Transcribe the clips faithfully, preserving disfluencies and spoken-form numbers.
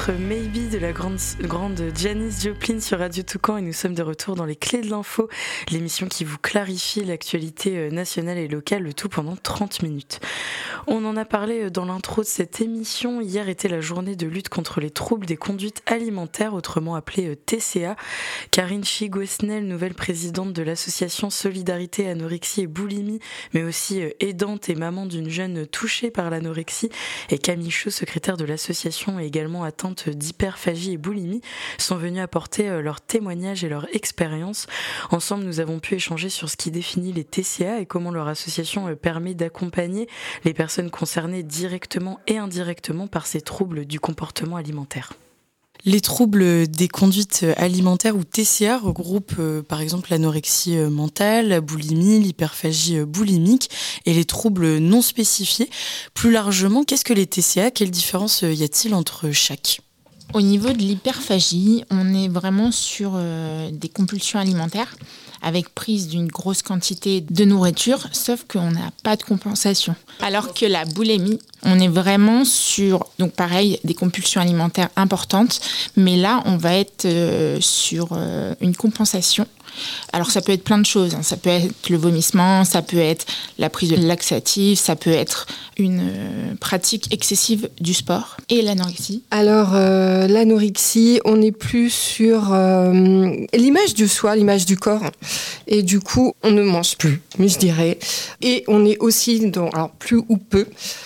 titre Maybe de la grande, grande Janis Joplin sur Radio Toucan et nous sommes de retour dans les Clés de l'info, l'émission qui vous clarifie l'actualité nationale et locale, le tout pendant trente minutes. On en a parlé dans l'intro de cette émission. Hier était la journée de lutte contre les troubles des conduites alimentaires, autrement appelée T C A. Karine Chigouesnel, nouvelle présidente de l'association Solidarité Anorexie et Boulimie, mais aussi aidante et maman d'une jeune touchée par l'anorexie, et Camille Chaud, secrétaire de l'association et également atteinte d'hyperphagie et boulimie, sont venus apporter leur témoignage et leur expérience. Ensemble, nous avons pu échanger sur ce qui définit les T C A et comment leur association permet d'accompagner les personnes concernées directement et indirectement par ces troubles du comportement alimentaire. Les troubles des conduites alimentaires ou T C A regroupent euh, par exemple l'anorexie mentale, la boulimie, l'hyperphagie boulimique et les troubles non spécifiés. Plus largement, qu'est-ce que les T C A ? Quelle différence y a-t-il entre chaque ? Au niveau de l'hyperphagie, on est vraiment sur euh, des compulsions alimentaires avec prise d'une grosse quantité de nourriture, sauf qu'on n'a pas de compensation. Alors que la boulimie, on est vraiment sur, donc pareil, des compulsions alimentaires importantes, mais là, on va être euh, sur euh, une compensation. Alors ça peut être plein de choses, hein. Ça peut être le vomissement, ça peut être la prise de laxatifs, ça peut être une euh, pratique excessive du sport et l'anorexie. Alors euh, l'anorexie, on est plus sur euh, l'image de soi, l'image du corps, et du coup on ne mange plus, je dirais, et on est aussi dans, alors plus ou peu,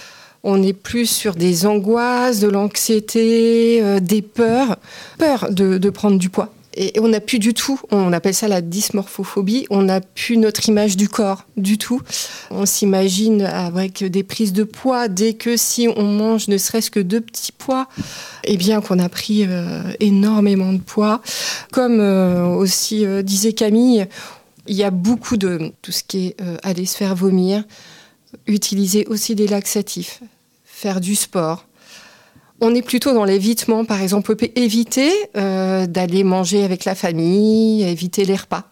on est plus sur des angoisses, de l'anxiété, euh, des peurs, peur de, de prendre du poids. Et on n'a plus du tout, on appelle ça la dysmorphophobie, on n'a plus notre image du corps du tout. On s'imagine avec des prises de poids, dès que si on mange ne serait-ce que deux petits pois, eh bien qu'on a pris euh, énormément de poids. Comme euh, aussi euh, disait Camille, il y a beaucoup de tout ce qui est euh, aller se faire vomir, utiliser aussi des laxatifs, faire du sport. On est plutôt dans l'évitement, par exemple, on peut éviter euh, d'aller manger avec la famille, éviter les repas.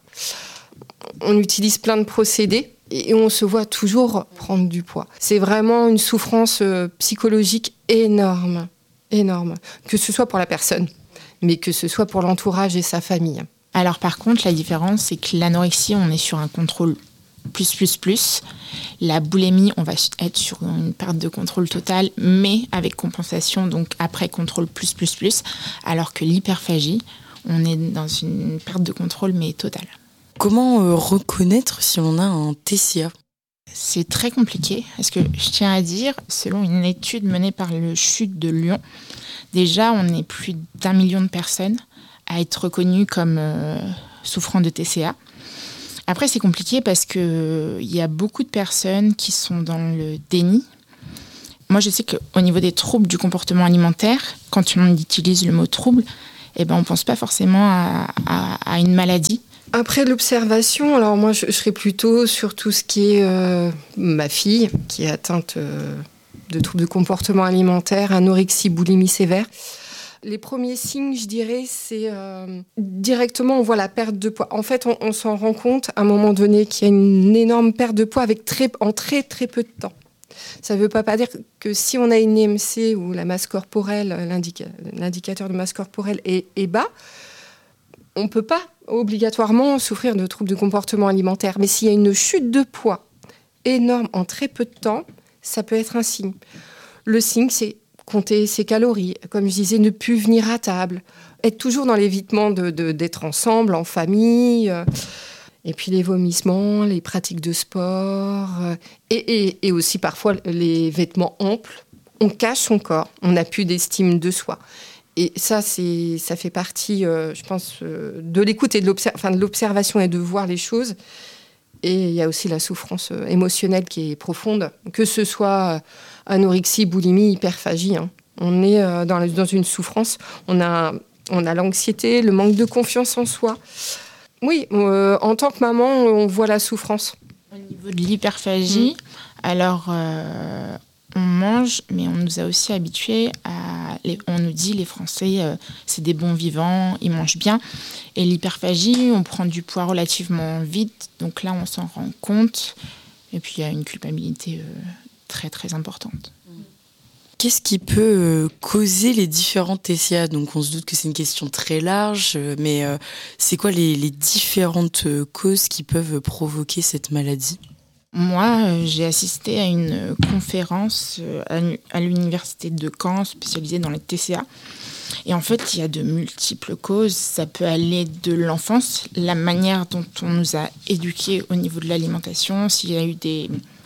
On utilise plein de procédés et on se voit toujours prendre du poids. C'est vraiment une souffrance euh, psychologique énorme, énorme, que ce soit pour la personne, mais que ce soit pour l'entourage et sa famille. Alors par contre, la différence, c'est que l'anorexie, on est sur un contrôle plus, plus, plus. La boulimie, on va être sur une perte de contrôle totale, mais avec compensation, donc après contrôle plus, plus, plus. Alors que l'hyperphagie, on est dans une perte de contrôle, mais totale. Comment euh, reconnaître si on a un T C A ? C'est très compliqué, parce que je tiens à dire, selon une étude menée par le CHUT de Lyon, déjà, on est plus d'un million de personnes à être reconnues comme euh, souffrant de T C A. Après, c'est compliqué parce qu'il y a beaucoup de personnes qui sont dans le déni. Moi, je sais qu'au niveau des troubles du comportement alimentaire, quand on utilise le mot trouble, eh ben, on ne pense pas forcément à, à, à une maladie. Après l'observation, alors moi, je, je serais plutôt sur tout ce qui est euh, ma fille, qui est atteinte euh, de troubles de comportement alimentaire, anorexie, boulimie sévère. Les premiers signes, je dirais, c'est euh, directement, on voit la perte de poids. En fait, on, on s'en rend compte à un moment donné qu'il y a une énorme perte de poids avec très, en très, très peu de temps. Ça ne veut pas, pas dire que si on a une I M C ou la masse corporelle, l'indica, l'indicateur de masse corporelle est, est bas, on ne peut pas obligatoirement souffrir de troubles de comportement alimentaire. Mais s'il y a une chute de poids énorme en très peu de temps, ça peut être un signe. Le signe, c'est compter ses calories, comme je disais, ne plus venir à table, être toujours dans l'évitement de, de, d'être ensemble, en famille, euh, et puis les vomissements, les pratiques de sport, euh, et, et, et aussi parfois les vêtements amples. On cache son corps, on n'a plus d'estime de soi. Et ça, c'est, ça fait partie, euh, je pense, euh, de l'écoute et de, l'observ- enfin, de l'observation et de voir les choses. Et il y a aussi la souffrance euh, émotionnelle qui est profonde, que ce soit... Euh, anorexie, boulimie, hyperphagie. Hein. On est euh, dans, la, dans une souffrance. On a, on a l'anxiété, le manque de confiance en soi. Oui, euh, en tant que maman, on voit la souffrance. Au niveau de l'hyperphagie, mmh. alors euh, on mange, mais on nous a aussi habitués à... Les, on nous dit, les Français, euh, c'est des bons vivants, ils mangent bien. Et l'hyperphagie, on prend du poids relativement vite. Donc là, on s'en rend compte. Et puis, il y a une culpabilité... Euh, très très importante. Qu'est-ce qui peut causer les différents T C A ? Donc on se doute que c'est une question très large, mais c'est quoi les, les différentes causes qui peuvent provoquer cette maladie ? Moi, j'ai assisté à une conférence à l'université de Caen spécialisée dans les T C A. Et en fait, il y a de multiples causes. Ça peut aller de l'enfance, la manière dont on nous a éduqués au niveau de l'alimentation, s'il y a eu des,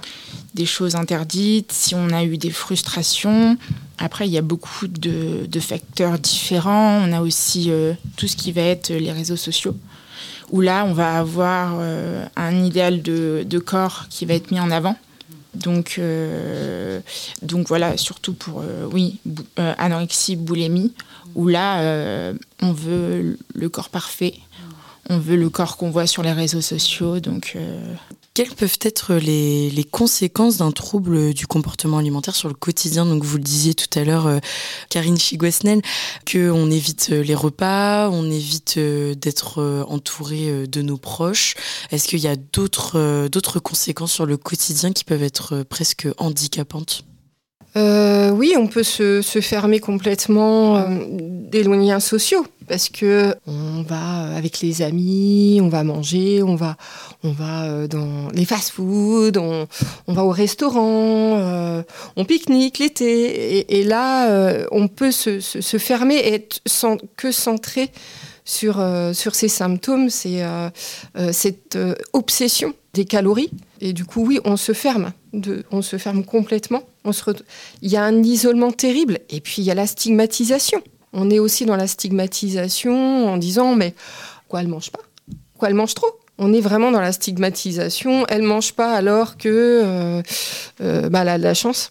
des choses interdites, si on a eu des frustrations. Après, il y a beaucoup de, de facteurs différents. On a aussi euh, tout ce qui va être les réseaux sociaux, où là, on va avoir euh, un idéal de, de corps qui va être mis en avant. Donc, euh, donc voilà, surtout pour, euh, oui, bou- euh, anorexie, boulimie, où là, euh, on veut le corps parfait, on veut le corps qu'on voit sur les réseaux sociaux. Donc, euh... Quelles peuvent être les, les conséquences d'un trouble du comportement alimentaire sur le quotidien ? Donc vous le disiez tout à l'heure, euh, Karine Chigouesnel, qu'on évite les repas, on évite euh, d'être euh, entouré euh, de nos proches. Est-ce qu'il y a d'autres, euh, d'autres conséquences sur le quotidien qui peuvent être euh, presque handicapantes ? Euh, oui, on peut se, se fermer complètement euh, des liens sociaux parce que on va avec les amis, on va manger, on va, on va euh, dans les fast-food, on, on va au restaurant, euh, on pique-nique l'été. Et, et là, euh, on peut se, se, se fermer et être sans, que centré sur, euh, sur ces symptômes, c'est euh, euh, cette euh, obsession des calories. Et du coup, oui, on se ferme. De, on se ferme complètement. On se re... Il y a un isolement terrible. Et puis, il y a la stigmatisation. On est aussi dans la stigmatisation en disant, mais quoi, elle mange pas ? Quoi, elle mange trop ? On est vraiment dans la stigmatisation. Elle mange pas alors que... Euh, euh, bah, elle a de la chance.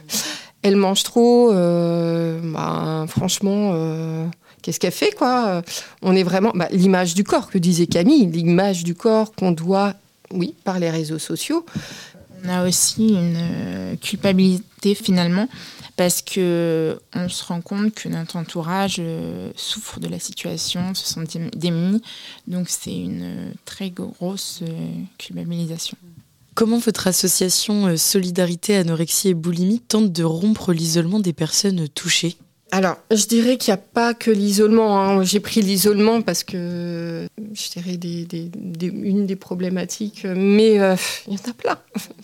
Elle mange trop. Euh, bah, franchement... Euh, Qu'est-ce qu'elle fait, quoi ? On est vraiment... Bah, l'image du corps, que disait Camille, l'image du corps qu'on doit, oui, par les réseaux sociaux. On a aussi une euh, culpabilité, finalement, parce qu'on se rend compte que notre entourage euh, souffre de la situation, se sent démunis. Donc, c'est une euh, très grosse euh, culpabilisation. Comment votre association Solidarité Anorexie et Boulimie tente de rompre l'isolement des personnes touchées ? Alors, je dirais qu'il n'y a pas que l'isolement. Hein. J'ai pris l'isolement parce que, je dirais, des, des, des, une des problématiques, mais euh, il y en a plein,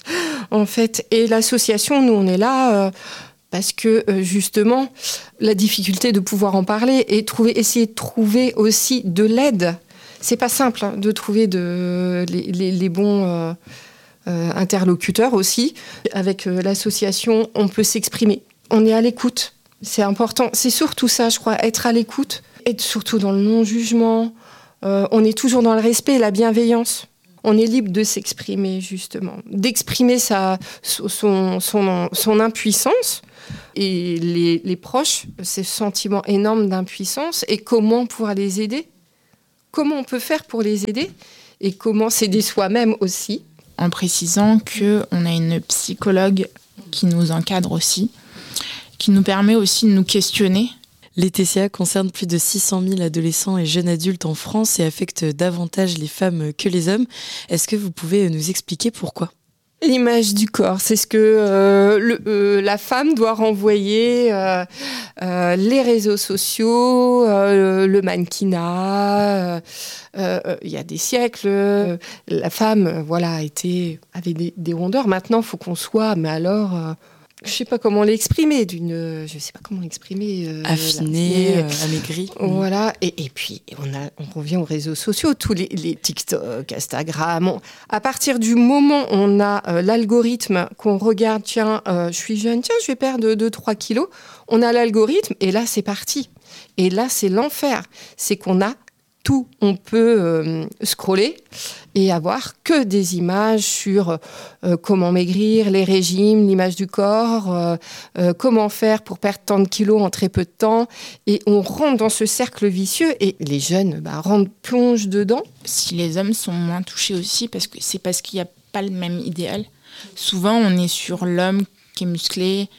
en fait. Et l'association, nous, on est là euh, parce que, euh, justement, la difficulté de pouvoir en parler et trouver, essayer de trouver aussi de l'aide. C'est pas simple hein, de trouver de, les, les, les bons... Euh, euh, interlocuteurs aussi. Avec euh, l'association, on peut s'exprimer. On est à l'écoute. C'est important. C'est surtout ça, je crois, être à l'écoute, être surtout dans le non-jugement. Euh, on est toujours dans le respect et la bienveillance. On est libre de s'exprimer, justement, d'exprimer sa, son, son, son impuissance et les, les proches, ces sentiments énormes d'impuissance et comment pouvoir les aider. Comment on peut faire pour les aider et comment s'aider soi-même aussi. En précisant qu'on a une psychologue qui nous encadre aussi, qui nous permet aussi de nous questionner. Les T C A concernent plus de six cent mille adolescents et jeunes adultes en France et affectent davantage les femmes que les hommes. Est-ce que vous pouvez nous expliquer pourquoi ? L'image du corps, c'est ce que euh, le, euh, la femme doit renvoyer, euh, euh, les réseaux sociaux, euh, le mannequinat. Euh, euh, il y a des siècles, euh, la femme, euh, voilà, a été, avait des, des rondeurs. Maintenant, il faut qu'on soit, mais alors... Euh, je sais pas comment l'exprimer, d'une, je sais pas comment l'exprimer. Euh, Affinée, euh, amaigrie. Voilà. Et, et puis, on, a, on revient aux réseaux sociaux, tous les, les TikTok, Instagram. On, à partir du moment où on a euh, l'algorithme, qu'on regarde, tiens, euh, je suis jeune, tiens, je vais perdre deux trois kilos. On a l'algorithme et là, c'est parti. Et là, c'est l'enfer. C'est qu'on a tout. On peut euh, scroller et avoir que des images sur euh, comment maigrir, les régimes, l'image du corps, euh, euh, comment faire pour perdre tant de kilos en très peu de temps. Et on rentre dans ce cercle vicieux et les jeunes bah, rentrent, plongent dedans. Si les hommes sont moins touchés aussi, parce que c'est parce qu'il n'y a pas le même idéal. Souvent, on est sur l'homme qui est musclé,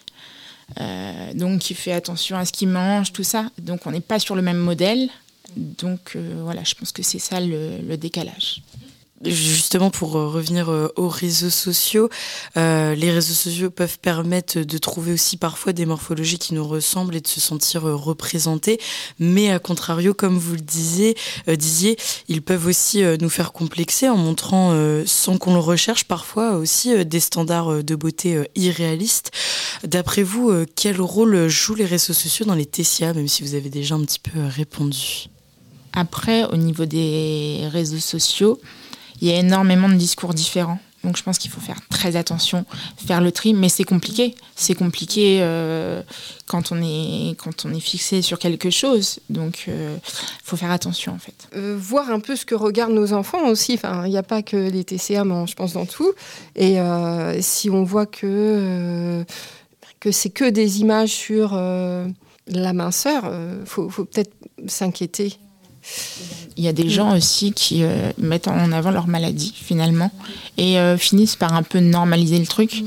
euh, donc qui fait attention à ce qu'il mange, tout ça. Donc, on n'est pas sur le même modèle. Donc, euh, voilà, je pense que c'est ça le, le décalage. Justement, pour revenir aux réseaux sociaux, euh, les réseaux sociaux peuvent permettre de trouver aussi parfois des morphologies qui nous ressemblent et de se sentir représentés. Mais à contrario, comme vous le disiez, euh, disiez ils peuvent aussi euh, nous faire complexer en montrant, euh, sans qu'on le recherche, parfois aussi euh, des standards de beauté euh, irréalistes. D'après vous, euh, quel rôle jouent les réseaux sociaux dans les T C A, même si vous avez déjà un petit peu euh, répondu? Après, au niveau des réseaux sociaux, il y a énormément de discours différents. Donc je pense qu'il faut faire très attention, faire le tri, mais c'est compliqué. C'est compliqué euh, quand, on est, quand on est fixé sur quelque chose. Donc il euh, faut faire attention en fait. Euh, voir un peu ce que regardent nos enfants aussi. Enfin, il n'y a pas que les T C A, mais je pense dans tout. Et euh, si on voit que, euh, que c'est que des images sur euh, la minceur, il euh, faut, faut peut-être s'inquiéter. Il y a des gens aussi qui euh, mettent en avant leur maladie finalement et euh, finissent par un peu normaliser le truc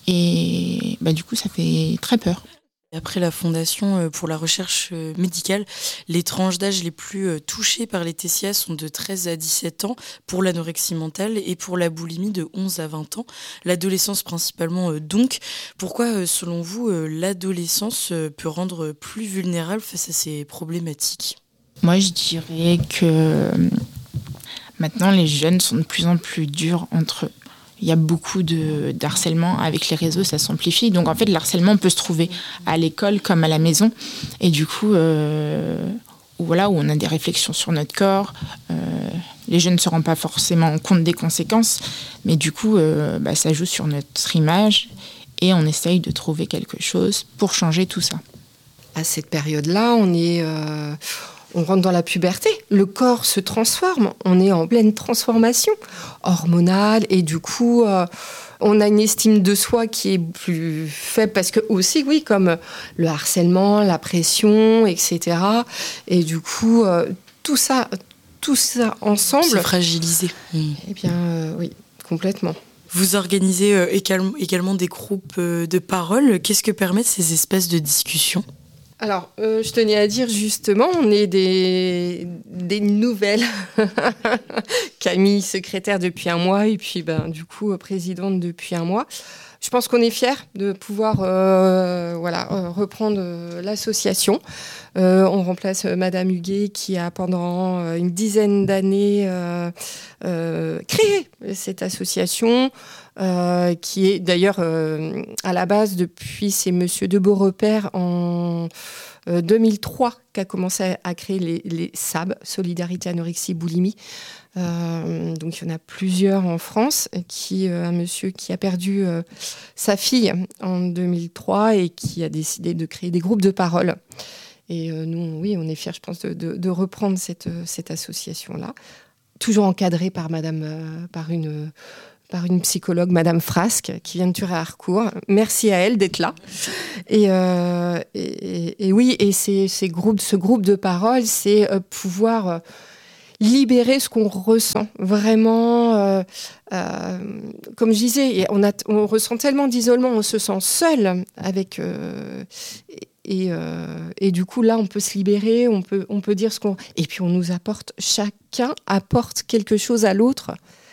et bah, du coup ça fait très peur. Après la Fondation pour la recherche médicale, les tranches d'âge les plus touchées par les T C A sont de treize à dix-sept ans pour l'anorexie mentale et pour la boulimie de onze à vingt ans. L'adolescence principalement donc. Pourquoi selon vous l'adolescence peut rendre plus vulnérable face à ces problématiques ? Moi, je dirais que maintenant, les jeunes sont de plus en plus durs entre eux. Il y a beaucoup de, de harcèlement. Avec les réseaux, ça s'amplifie. Donc, en fait, le harcèlement peut se trouver à l'école comme à la maison. Et du coup, euh, voilà, où on a des réflexions sur notre corps. Euh, les jeunes ne se rendent pas forcément compte des conséquences. Mais du coup, euh, bah, ça joue sur notre image. Et on essaye de trouver quelque chose pour changer tout ça. À cette période-là, on est... Euh... On rentre dans la puberté, le corps se transforme, on est en pleine transformation hormonale et du coup, euh, on a une estime de soi qui est plus faible parce que aussi, oui, comme le harcèlement, la pression, et cetera. Et du coup, euh, tout ça, tout ça ensemble... C'est fragilisé. Eh bien, euh, oui, complètement. Vous organisez euh, également des groupes euh, de parole. Qu'est-ce que permettent ces espaces de discussion ? Alors, euh, je tenais à dire justement, on est des, des nouvelles. Camille, secrétaire depuis un mois, et puis ben, du coup, présidente depuis un mois. Je pense qu'on est fiers de pouvoir euh, voilà, euh, reprendre euh, l'association. Euh, on remplace euh, Madame Huguet qui a pendant euh, une dizaine d'années euh, euh, créé cette association. Euh, qui est d'ailleurs euh, à la base depuis, c'est Monsieur de Beaurepaire en euh, deux mille trois qu'a commencé à, à créer les, les S A B, Solidarité Anorexie Boulimie. Euh, donc il y en a plusieurs en France, qui, euh, un monsieur qui a perdu euh, sa fille en deux mille trois et qui a décidé de créer des groupes de parole. Et euh, nous, oui, on est fiers, je pense, de, de, de reprendre cette, cette association-là, toujours encadrée par, Madame, euh, par une... par une psychologue, Madame Frasque, qui vient de Turin-Harcourt. Merci à elle d'être là. Et, euh, et, et oui, et ces, ces groupes, ce groupe de parole, c'est euh, pouvoir euh, libérer ce qu'on ressent. Vraiment, euh, euh, comme je disais, on, a, on ressent tellement d'isolement, on se sent seul avec... Euh, et, euh, et du coup, là, on peut se libérer, on peut, on peut dire ce qu'on... Et puis, on nous apporte, chacun apporte quelque chose à l'autre.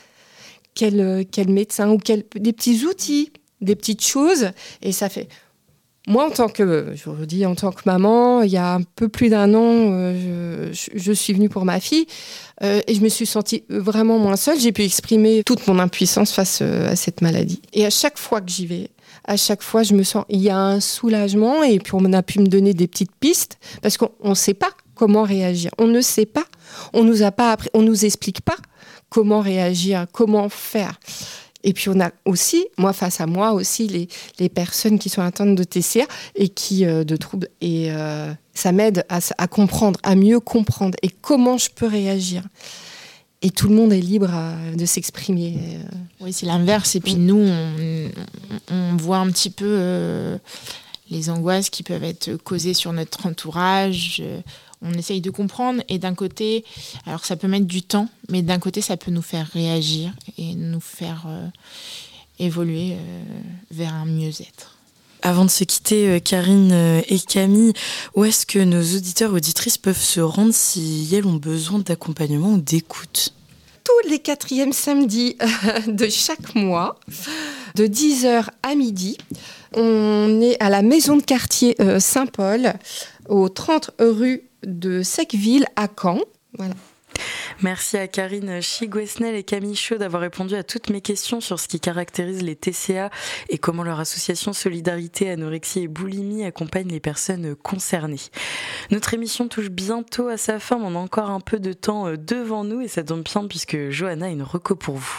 Quel, quel médecin ou quel, des petits outils, des petites choses. Et ça fait... Moi, en tant que, je vous dis, en tant que maman, il y a un peu plus d'un an, euh, je, je suis venue pour ma fille euh, et je me suis sentie vraiment moins seule. J'ai pu exprimer toute mon impuissance face euh, à cette maladie. Et à chaque fois que j'y vais, à chaque fois, je me sens... Il y a un soulagement et puis on a pu me donner des petites pistes parce qu'on ne sait pas comment réagir. On ne sait pas. On nous a pas appris, on nous explique pas comment réagir, comment faire. Et puis on a aussi, moi face à moi aussi, les, les personnes qui sont atteintes de T C A et qui euh, de troubles. Et euh, ça m'aide à, à comprendre, à mieux comprendre et comment je peux réagir. Et tout le monde est libre à, de s'exprimer. Oui, c'est l'inverse. Et puis nous, on, on voit un petit peu euh, les angoisses qui peuvent être causées sur notre entourage. On essaye de comprendre et d'un côté, alors ça peut mettre du temps, mais d'un côté, ça peut nous faire réagir et nous faire euh, évoluer euh, vers un mieux-être. Avant de se quitter, Karine et Camille, où est-ce que nos auditeurs et auditrices peuvent se rendre si elles ont besoin d'accompagnement ou d'écoute ? tous les quatrièmes samedis de chaque mois, de dix heures à midi. On est à la maison de quartier Saint-Paul, au trente rue de Secqueville à Caen. Voilà. Merci à Karine Chiguesnel et Camille Chaud d'avoir répondu à toutes mes questions sur ce qui caractérise les T C A et comment leur association Solidarité, Anorexie et Boulimie accompagne les personnes concernées. Notre émission touche bientôt à sa fin, mais on a encore un peu de temps devant nous et ça tombe bien puisque Johanna a une reco pour vous.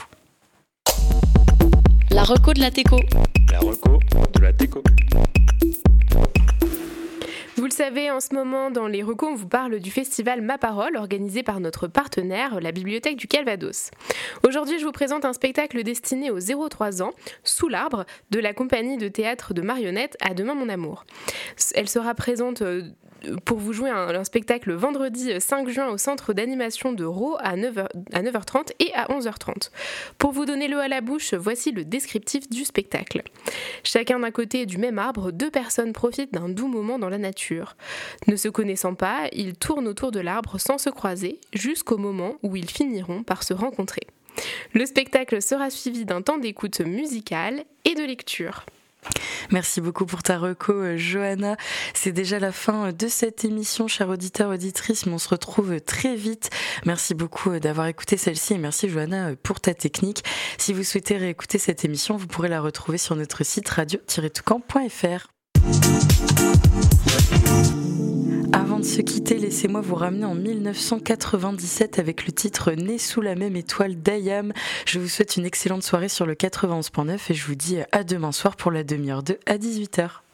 La reco de la Teco. La reco de la Teco. Vous le savez, en ce moment, dans les recos, on vous parle du festival Ma Parole, organisé par notre partenaire, la Bibliothèque du Calvados. Aujourd'hui, je vous présente un spectacle destiné aux zéro trois ans, Sous l'arbre, de la compagnie de théâtre de marionnettes À demain mon amour. Elle sera présente pour vous jouer un, un spectacle vendredi cinq juin au centre d'animation de Raux à neuf heures trente et à onze heures trente. Pour vous donner l'eau à la bouche, voici le descriptif du spectacle. Chacun d'un côté du même arbre, deux personnes profitent d'un doux moment dans la nature. Ne se connaissant pas, ils tournent autour de l'arbre sans se croiser, jusqu'au moment où ils finiront par se rencontrer. Le spectacle sera suivi d'un temps d'écoute musicale et de lecture. Merci beaucoup pour ta reco, Johanna. C'est déjà la fin de cette émission, chers auditeurs, auditrices, mais on se retrouve très vite. Merci beaucoup d'avoir écouté celle-ci et merci, Johanna, pour ta technique. Si vous souhaitez réécouter cette émission, vous pourrez la retrouver sur notre site radio tiret toucan point f r. Avant de se quitter, laissez-moi vous ramener en dix-neuf cent quatre-vingt-dix-sept avec le titre « Né sous la même étoile » d'I A M. Je vous souhaite une excellente soirée sur le quatre-vingt-onze point neuf et je vous dis à demain soir pour la demi-heure de à dix-huit heures.